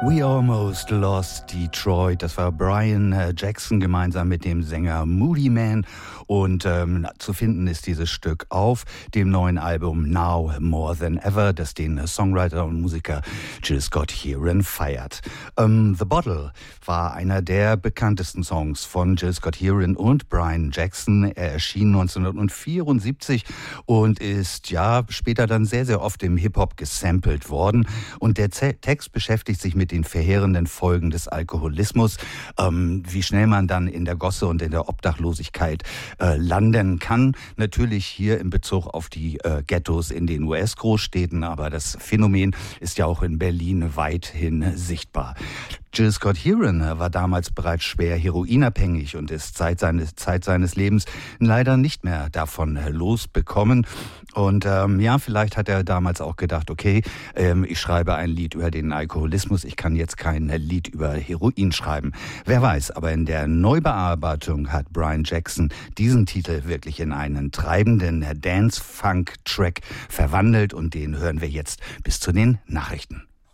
We Almost Lost Detroit. Das war Brian Jackson gemeinsam mit dem Sänger Moody Man. Und zu finden ist dieses Stück auf dem neuen Album Now More Than Ever, das den Songwriter und Musiker Gil Scott-Heron feiert. The Bottle war einer der bekanntesten Songs von Gil Scott-Heron und Brian Jackson. Er erschien 1974 und ist später dann sehr, sehr oft im Hip-Hop gesampelt worden. Und der Text beschäftigt sich mit den verheerenden Folgen des Alkoholismus, wie schnell man dann in der Gosse und in der Obdachlosigkeit landen kann. Natürlich hier in Bezug auf die Ghettos in den US-Großstädten, aber das Phänomen ist ja auch in Berlin weithin sichtbar. Gil Scott-Heron war damals bereits schwer heroinabhängig und ist Zeit seines Lebens leider nicht mehr davon losbekommen. Und vielleicht hat er damals auch gedacht, okay, ich schreibe ein Lied über den Alkoholismus, ich kann jetzt kein Lied über Heroin schreiben. Wer weiß, aber in der Neubearbeitung hat Brian Jackson diesen Titel wirklich in einen treibenden Dance-Funk-Track verwandelt und den hören wir jetzt bis zu den Nachrichten.